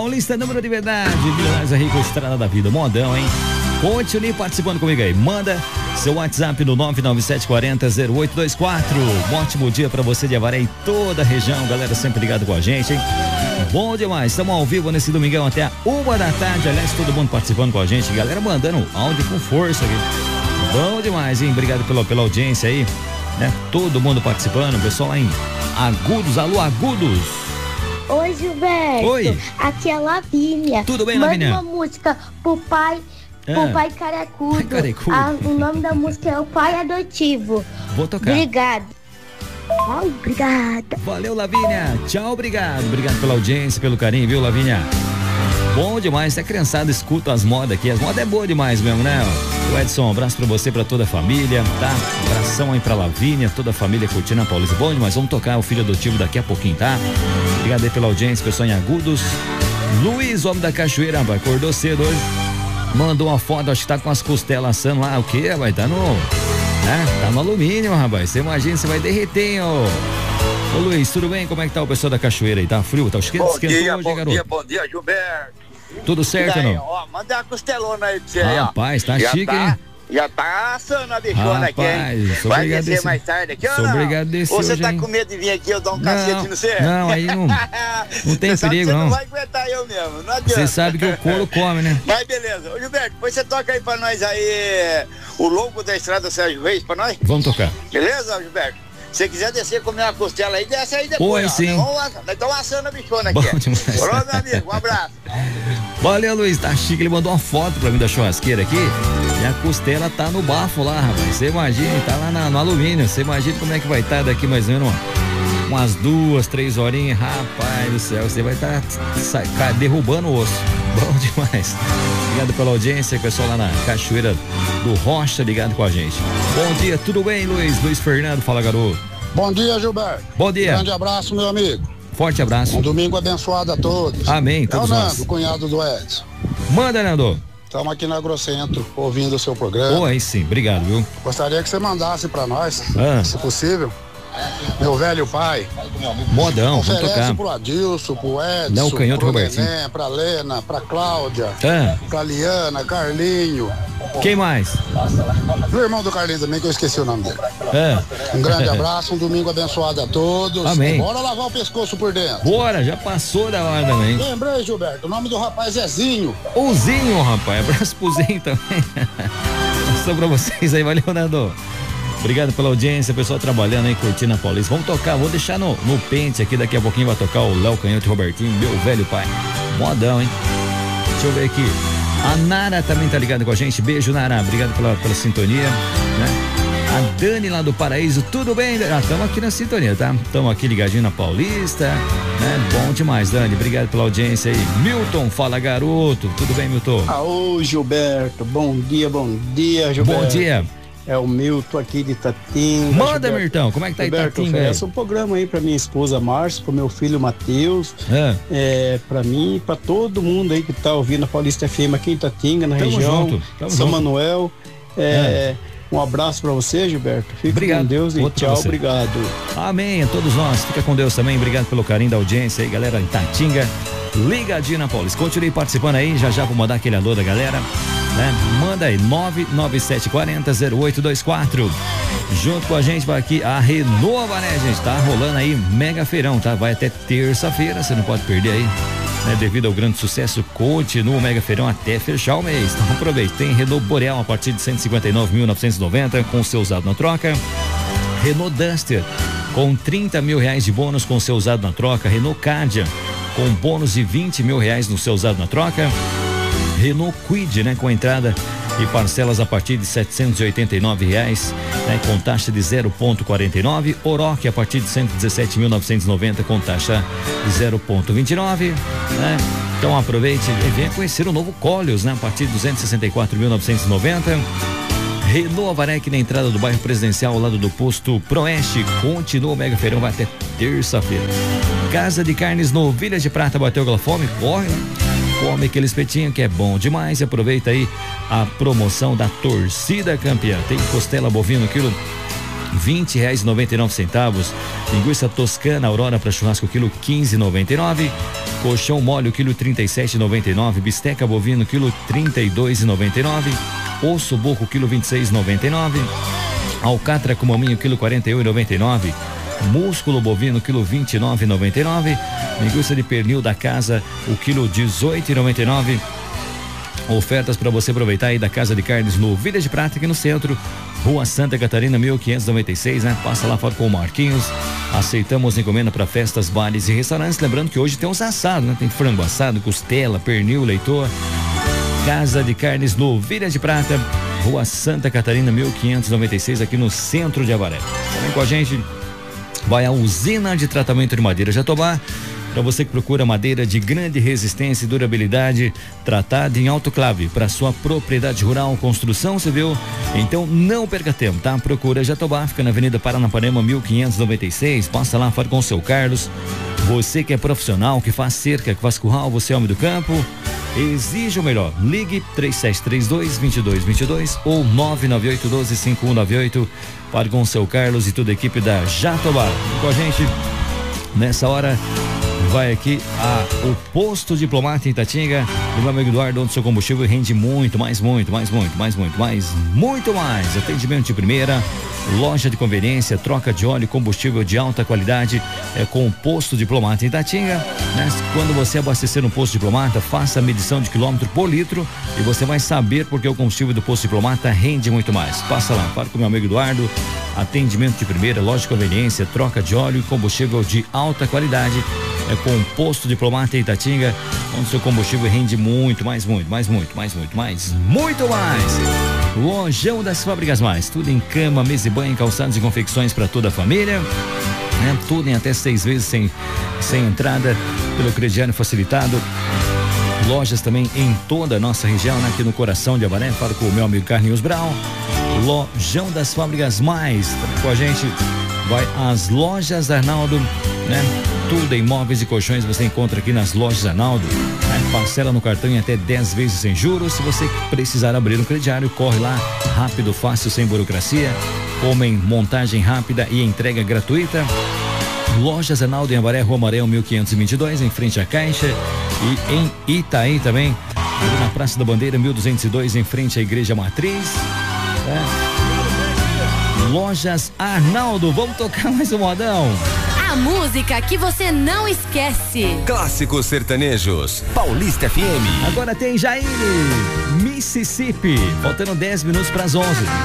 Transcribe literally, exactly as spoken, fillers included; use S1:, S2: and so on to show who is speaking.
S1: Paulista, número de verdade, Milionários é Rico, Estrada da Vida, modão, hein? Continue participando comigo aí, manda seu WhatsApp no nove nove sete quatro zero zero oito dois quatro. Um ótimo dia pra você de Avaré e toda a região, galera sempre ligado com a gente, hein? Bom demais, estamos ao vivo nesse domingão até a uma da tarde, aliás, todo mundo participando com a gente, galera mandando áudio com força aqui. Bom demais, hein? Obrigado pela, pela audiência aí, né? Todo mundo participando, pessoal lá em Agudos, alô Agudos.
S2: Oi, Gilberto.
S1: Oi.
S2: Aqui é a Lavínia.
S1: Tudo bem,
S2: Manda
S1: Lavínia?
S2: uma música pro pai,
S1: Ah.
S2: pro pai carecudo.
S1: Pai carecudo.
S2: Ah, o nome da música é O Pai Adotivo.
S1: Vou tocar.
S2: Obrigado. Ai, obrigada.
S1: Valeu, Lavínia. Tchau, obrigado. Obrigado pela audiência, pelo carinho, viu, Lavínia? Bom demais, a criançada escuta as modas aqui. As modas é boa demais mesmo, né? O Edson, um abraço pra você, pra toda a família, tá? Um abração aí pra Lavínia, toda a família curtindo a Paulista. Bom demais, vamos tocar o Filho Adotivo daqui a pouquinho, tá? Obrigado aí pela audiência, pessoal em Agudos. Luiz, homem da Cachoeira, rapaz, acordou cedo hoje. Mandou uma foto, acho que tá com as costelas assando lá. O quê, vai? Tá no... né? Tá no alumínio, rapaz. Você imagina, você vai derreter, hein, ô. Ô Luiz, tudo bem? Como é que tá o pessoal da Cachoeira aí? Tá frio? Tá esquentando?
S3: Bom dia,
S1: hoje,
S3: bom
S1: garoto?
S3: dia, bom dia, Gilberto.
S1: Tudo certo,
S3: daí,
S1: não?
S3: Ó, manda uma costelona aí pra você aí, ó.
S1: Rapaz, tá
S3: já
S1: chique,
S3: tá,
S1: hein?
S3: Já tá assando a bichona
S1: Rapaz,
S3: aqui, hein?
S1: sou
S3: Vai
S1: obrigado
S3: descer
S1: desse-
S3: mais tarde aqui ou
S1: sou
S3: não?
S1: obrigado desse
S3: Ou você
S1: hoje,
S3: tá
S1: hein?
S3: com medo de vir aqui eu dar um
S1: Não,
S3: cacete no você?
S1: não, aí não- não tem
S3: Você sabe
S1: perigo,
S3: que você
S1: não.
S3: não vai aguentar eu mesmo, não adianta.
S1: Você sabe que o couro come, né?
S3: Mas beleza. Ô, Gilberto, depois você toca aí pra nós aí o logo da Estrada Sérgio Reis pra nós.
S1: Vamos tocar.
S3: Beleza, Gilberto? Se você quiser descer comer uma costela aí, desce aí depois.
S1: Oi,
S3: ó.
S1: sim.
S3: Nós vamos- Nós estamos assando a bichona
S1: Bom
S3: aqui.
S1: demais.
S3: Falou, meu amigo. Um abraço.
S1: Valeu, Luiz, tá chique. Ele mandou uma foto pra mim da churrasqueira aqui. E a costela tá no bafo lá, rapaz. Você imagina, tá lá na- no alumínio. Você imagina como é que vai estar daqui mais ou menos uma- umas duas, três horinhas. Rapaz do céu, você vai estar tá, derrubando o osso. Bom demais. Obrigado pela audiência, pessoal lá na Cachoeira do Rocha, ligado com a gente. Bom dia, tudo bem, Luiz? Luiz Fernando, fala, garoto.
S4: Bom dia, Gilberto.
S1: Bom dia.
S4: Grande abraço, meu amigo.
S1: Forte abraço.
S4: Um domingo abençoado a todos.
S1: Amém,
S4: É o
S1: todos
S4: Nando,
S1: nós.
S4: cunhado do Edson.
S1: Manda, Nando.
S4: Estamos aqui na Agrocentro, ouvindo o seu programa.
S1: Oi, sim, obrigado, viu?
S4: Gostaria que você mandasse para nós,
S1: Ah.
S4: se possível, meu velho pai.
S1: Modão, vamos
S4: Oferece
S1: tocar.
S4: pro Adilson, pro Edson,
S1: Léo Canhoto
S4: pro
S1: Robertinho.
S4: Neném, pra Lena, pra Cláudia,
S1: Ah.
S4: pra Liana, Carlinho.
S1: Quem mais?
S4: O irmão do Carlinho também, que eu esqueci o nome dele.
S1: Ah.
S4: Um grande abraço, um domingo abençoado a todos.
S1: Amém.
S4: Bora lavar o pescoço por dentro.
S1: Bora, já passou da hora também.
S4: Lembrei, Gilberto, o nome do rapaz é Zinho.
S1: O Zinho, rapaz. Abraço pro Zinho também. Só pra vocês aí, valeu, Nando. Obrigado pela audiência, pessoal trabalhando aí, curtindo a Paulista. Vamos tocar, vou deixar no, no pente aqui, daqui a pouquinho vai tocar o Léo Canhoto e Robertinho, meu velho pai. Modão, hein? Deixa eu ver aqui. A Nara também tá ligada com a gente. Beijo, Nara. Obrigado pela, pela sintonia, né? A Dani lá do Paraíso, tudo bem? Ah, estamos aqui na sintonia, tá? Estamos aqui ligadinho na Paulista, né? Bom demais, Dani. Obrigado pela audiência aí. Milton, fala, garoto. Tudo bem, Milton?
S5: Aô, Gilberto. Bom dia, bom dia, Gilberto.
S1: Bom dia.
S5: É o Milton aqui de Itatinga.
S1: Manda,
S5: Gilberto.
S1: Mirtão. Como é que tá
S5: Gilberto,
S1: Itatinga aí?
S5: oferece um programa aí pra minha esposa Márcia, pro meu filho Matheus,
S1: É.
S5: é, pra mim e pra todo mundo aí que tá ouvindo a Paulista F M aqui em Itatinga, na
S1: Tamo
S5: região,
S1: junto, tamo
S5: São
S1: junto.
S5: Manuel. É, Um abraço pra você, Gilberto. Fique
S1: Obrigado.
S5: com Deus e
S1: Outro pra
S5: tchau,
S1: você.
S5: obrigado.
S1: Amém, a todos nós. Fica com Deus também. Obrigado pelo carinho da audiência aí, galera. Itatinga, ligadinho na Paulista. Continue participando aí. Já já vou mandar aquele alô da galera, né? Manda aí, nove nove sete quatro zero zero oito dois quatro. Junto com a gente vai aqui a Renova, né, gente? Tá rolando aí mega feirão, tá? Vai até terça-feira, você não pode perder aí. Né, devido ao grande sucesso, continua o Mega Feirão até fechar o mês. Então aproveite. Tem Renault Boreal a partir de cento e cinquenta e nove mil novecentos e noventa com seu usado na troca. Renault Duster com trinta mil reais de bônus com seu usado na troca. Renault Cadia com bônus de vinte mil reais no seu usado na troca. Renault Kwid, né, com entrada e parcelas a partir de setecentos e oitenta e nove reais, né, com taxa de zero vírgula quarenta e nove. Oroch a partir de cento e dezessete mil novecentos e noventa com taxa de zero vírgula vinte e nove, né? Então aproveite e venha conhecer o novo Coleos, né, a partir de duzentos e sessenta e quatro mil novecentos e noventa. Renault Avaré na entrada do bairro Presidencial ao lado do posto Proeste. Continua o Mega Feirão, vai até terça-feira. Casa de Carnes Novilha de Prata, bateu aquela fome? Corre, né? Come aquele espetinho que é bom demais. E aproveita aí a promoção da torcida campeã. Tem costela bovino quilo vinte reais e noventa e nove centavos. Linguiça toscana Aurora para churrasco, quilo quinze e noventa e nove. Colchão mole, o quilo trinta e sete e noventa e nove. Bisteca bovino, quilo trinta e dois e noventa e nove. Osso boco, quilo vinte e seis e noventa e nove. Alcatra com maminho, quilo quarenta e um e noventa e nove. Músculo bovino, quilo vinte e nove e noventa e nove. Linguiça de pernil da casa, o quilo dezoito e noventa e nove. Ofertas para você aproveitar aí da Casa de Carnes no Village Prata, aqui no centro, Rua Santa Catarina, mil quinhentos e noventa e seis, né? Passa lá fora com o Marquinhos. Aceitamos encomenda para festas, bares e restaurantes. Lembrando que hoje tem uns assados, né? Tem frango assado, costela, pernil, leitoa. Casa de Carnes no Village Prata, Rua Santa Catarina, mil quinhentos e noventa e seis, aqui no centro de Avaré. Também com a gente vai a Usina de Tratamento de Madeira Jatobá. Para você que procura madeira de grande resistência e durabilidade, tratada em autoclave para sua propriedade rural, construção civil, então não perca tempo, tá? Procura Jatobá, fica na Avenida Paranapanema, mil quinhentos e noventa e seis, passa lá, fala com o seu Carlos. Você que é profissional, que faz cerca, que faz curral, você é homem do campo, exige o melhor. Ligue três sete três dois, dois dois dois dois ou nove nove oito um dois, cinco um nove oito, fale com o seu Carlos e toda a equipe da Jatobá. Com a gente nessa hora vai aqui a, o Posto Diplomata em Itatinga, do meu amigo Eduardo, onde seu combustível rende muito, mais, muito, mais, muito, mais, muito, mais, muito mais. Atendimento de primeira, loja de conveniência, troca de óleo e combustível de alta qualidade, é com o Posto Diplomata em Itatinga, né? Quando você abastecer no Posto Diplomata, faça a medição de quilômetro por litro e você vai saber porque o combustível do Posto Diplomata rende muito mais. Passa lá, fala com o meu amigo Eduardo. Atendimento de primeira, loja de conveniência, troca de óleo e combustível de alta qualidade, é com o Posto Diplomata em Itatinga, onde seu combustível rende muito, mais, muito, mais, muito, mais, muito, mais, muito mais. Lojão das Fábricas Mais, tudo em cama, mesa e banho, calçados e confecções para toda a família, né? Tudo em até seis vezes sem, sem entrada, pelo crediário facilitado. Lojas também em toda a nossa região, né? Aqui no coração de Avaré, falo com o meu amigo Carlinhos Brown. Lojão das Fábricas Mais, também com a gente vai as lojas Arnaldo, né? Tudo em móveis e colchões você encontra aqui nas lojas Arnaldo, né? Parcela no cartão em até dez vezes sem juros. Se você precisar abrir um crediário, corre lá, rápido, fácil, sem burocracia, homem, montagem rápida e entrega gratuita. Lojas Arnaldo em Avaré, Rua Amarelo mil quinhentos e vinte e dois, em frente à Caixa, e em Itaí também, ali na Praça da Bandeira mil duzentos e dois, em frente à Igreja Matriz. É. Lojas Arnaldo, vamos tocar mais um modão.
S6: A música que você não esquece.
S7: Clássicos sertanejos, Paulista F M.
S1: Agora tem Jair, Mississippi, faltando dez minutos para as onze.